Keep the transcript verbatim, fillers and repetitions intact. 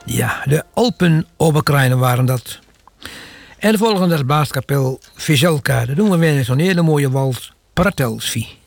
Ja, de Alpen-Oberkruinen waren dat. En de volgende is blaaskapel Vizelka. Dat doen we weer zo'n hele mooie wals, Pratelsvi.